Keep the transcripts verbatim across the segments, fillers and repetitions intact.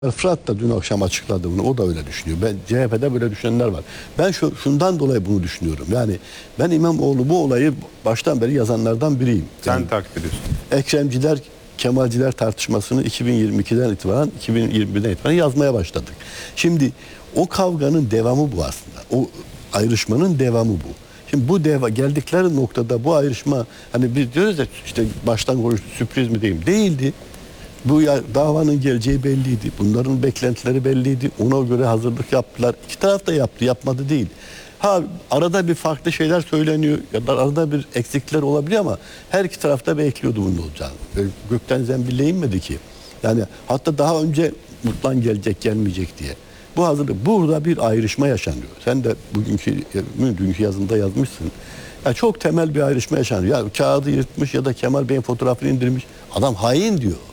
Fırat da dün akşam açıkladı bunu. O da öyle düşünüyor. Ben C H P'de böyle düşünenler var. Ben şu, şundan dolayı bunu düşünüyorum. Yani ben İmamoğlu bu olayı baştan beri yazanlardan biriyim. Sen Yani, takip ediyorsun. Ekremciler, Kemalciler tartışmasını iki bin yirmi ikiden itibaren iki bin yirmi birden itibaren yazmaya başladık. Şimdi o kavganın devamı bu aslında. O ayrışmanın devamı bu. Şimdi bu deva geldikleri noktada bu ayrışma, hani biz diyoruz ya işte baştan konuştu, sürpriz mi diyeyim, değildi. Bu ya, davanın geleceği belliydi. Bunların beklentileri belliydi. Ona göre hazırlık yaptılar. İki taraf da yaptı, yapmadı değil. Ha arada bir farklı şeyler söyleniyor ya da arada bir eksikler olabiliyor ama her iki tarafta bekliyordu bunun olacağını. Böyle gökten zembille inmedi ki. Yani hatta daha önce Mutlan gelecek gelmeyecek diye. Bu hazırlık. Burada bir ayrışma yaşanıyor. Sen de bugünkü, dünkü yazında yazmışsın. Ya çok temel bir ayrışma yaşanıyor. Ya kağıdı yırtmış ya da Kemal Bey'in fotoğrafını indirmiş. Adam hain diyor.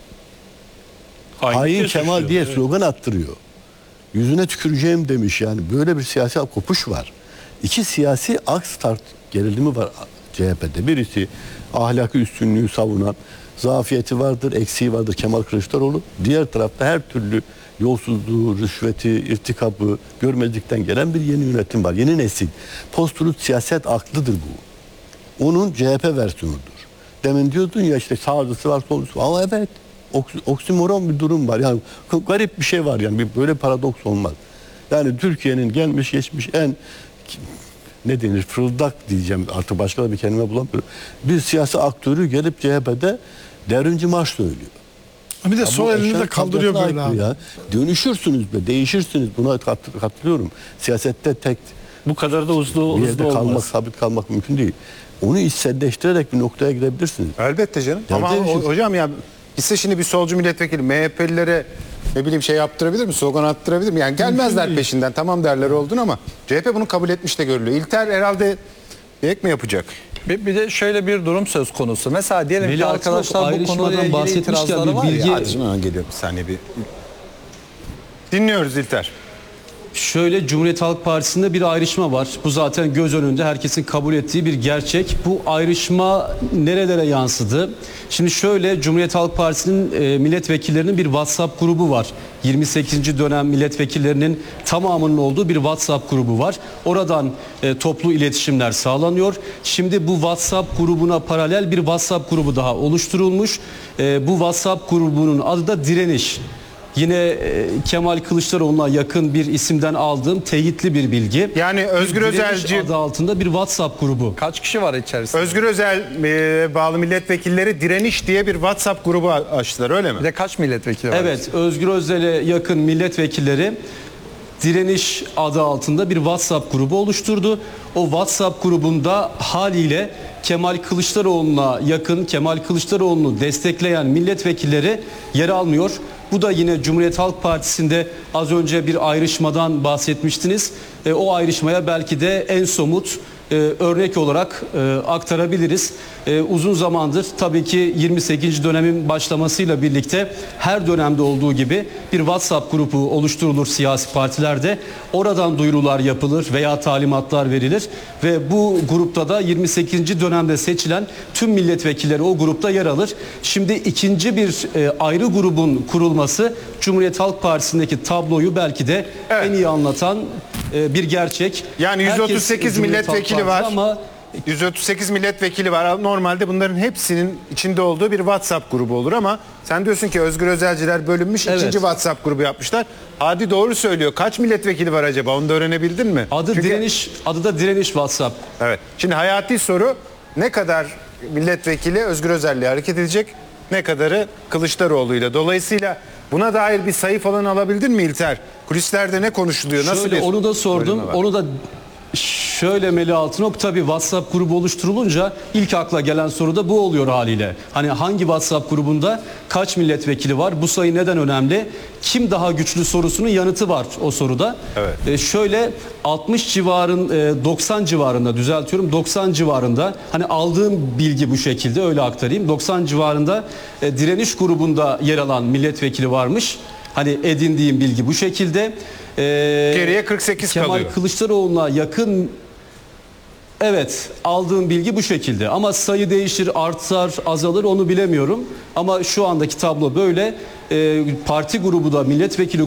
Hain, Hain Kemal diye evet. slogan attırıyor. Yüzüne tüküreceğim demiş yani. Böyle bir siyasi kopuş var. İki siyasi aks tart gerilimi var C H P'de. Birisi ahlaki üstünlüğü savunan, zafiyeti vardır, eksiği vardır Kemal Kılıçdaroğlu. Diğer tarafta her türlü yolsuzluğu, rüşveti, irtikabı görmezlikten gelen bir yeni yönetim var. Yeni nesil. Post-truth siyaset aklıdır bu. Onun C H P versiyonudur. Demin diyordun ya işte sağcısı var, solcusu var. Ama evet. Oksimoron bir durum var. Yani garip bir şey var yani. Bir böyle paradoks olmaz. Yani Türkiye'nin gelmiş geçmiş en ne denir fırıldak diyeceğim artık başka da bir kelime bulamıyorum. Bir siyasi aktörü gelip C H P'de devrimci marş söylüyor. Bir de Ya sol elini de kaldırıyor böyle abi. Ya. Dönüşürsünüz be, değişirsiniz. Buna kat, katılıyorum. Siyasette tek Bu kadar da hızlı, bir hızlı yerde olmaz. kalmak, sabit kalmak mümkün değil. Onu içselleştirerek bir noktaya gidebilirsiniz. Elbette canım. Ya Ama değişir. o- hocam ya gitse şimdi bir solcu milletvekili M H P'lilere ne bileyim şey yaptırabilir mi? Slogan attırabilir mi? Yani gelmezler peşinden. Tamam derler oldun ama C H P bunu kabul etmiş de görülüyor. İlter herhalde bir ek mi yapacak? Bir, bir de şöyle bir durum söz konusu. Mesela diyelim Veli ki Altınok arkadaşlar bu ayrışmadan konuyla ilgili bahsetmişken itirazları bir var bilgi- ya. Hadi şimdi hemen geliyorum bir saniye bir. Dinliyoruz İlter. Şöyle Cumhuriyet Halk Partisi'nde bir ayrışma var. Bu zaten göz önünde herkesin kabul ettiği bir gerçek. Bu ayrışma nerelere yansıdı? Şimdi şöyle Cumhuriyet Halk Partisi'nin e, milletvekillerinin bir WhatsApp grubu var. yirmi sekizinci dönem milletvekillerinin tamamının olduğu bir WhatsApp grubu var. Oradan e, toplu iletişimler sağlanıyor. Şimdi bu WhatsApp grubuna paralel bir WhatsApp grubu daha oluşturulmuş. E, bu WhatsApp grubunun adı da Direniş. Yine e, Kemal Kılıçdaroğlu'na yakın bir isimden aldığım teyitli bir bilgi. Yani Özgür Direniş Özelci adı altında bir WhatsApp grubu. Kaç kişi var içerisinde? Özgür Özel e, bağlı milletvekilleri Direniş diye bir WhatsApp grubu açtılar öyle mi? Bir de kaç milletvekili var? Evet, Özgür Özel'e yakın milletvekilleri Direniş adı altında bir WhatsApp grubu oluşturdu. O WhatsApp grubunda haliyle Kemal Kılıçdaroğlu'na yakın, Kemal Kılıçdaroğlu'nu destekleyen milletvekilleri yer almıyor. Bu da yine Cumhuriyet Halk Partisi'nde az önce bir ayrışmadan bahsetmiştiniz. E, o ayrışmaya belki de en somut e, örnek olarak e, aktarabiliriz. E, uzun zamandır tabii ki yirmi sekizinci dönemin başlamasıyla birlikte her dönemde olduğu gibi bir WhatsApp grubu oluşturulur siyasi partilerde. Oradan duyurular yapılır veya talimatlar verilir ve bu grupta da yirmi sekizinci dönemde seçilen tüm milletvekilleri o grupta yer alır. Şimdi ikinci bir e, ayrı grubun kurulması Cumhuriyet Halk Partisi'ndeki tabloyu belki de Evet. en iyi anlatan e, bir gerçek. Yani yüz otuz Herkes sekiz Cumhuriyet Halk milletvekili Partisi var. ama yüz otuz sekiz milletvekili var. Normalde bunların hepsinin içinde olduğu bir WhatsApp grubu olur ama sen diyorsun ki Özgür Özelciler bölünmüş Evet. ikinci WhatsApp grubu yapmışlar. Hadi doğru söylüyor. Kaç milletvekili var acaba? Onu da öğrenebildin mi? adı Çünkü- Direniş, adı da Direniş WhatsApp. Evet. Şimdi hayati soru ne kadar milletvekili Özgür Özel'le hareket edecek? Ne kadarı Kılıçdaroğlu'yla. Dolayısıyla buna dair bir sayı falan alabildin mi İlter? Kulislerde ne konuşuluyor? Nasıl Şöyle bir onu da sordum. bölümü var? Onu da şöyle Melih Altınok, tabii WhatsApp grubu oluşturulunca ilk akla gelen soru da bu oluyor haliyle. Hani hangi WhatsApp grubunda kaç milletvekili var? Bu sayı neden önemli? Kim daha güçlü sorusunun yanıtı var o soruda. Evet. E, şöyle altmış civarın e, doksan civarında düzeltiyorum doksan civarında hani aldığım bilgi bu şekilde öyle aktarayım. doksan civarında e, Direniş grubunda yer alan milletvekili varmış. Hani edindiğim bilgi bu şekilde. Ee, Geriye kırk sekiz Kemal kalıyor. Kılıçdaroğlu'na yakın, evet, aldığım bilgi bu şekilde. Ama sayı değişir, artar, azalır onu bilemiyorum. Ama şu andaki tablo böyle. e, parti grubu da milletvekili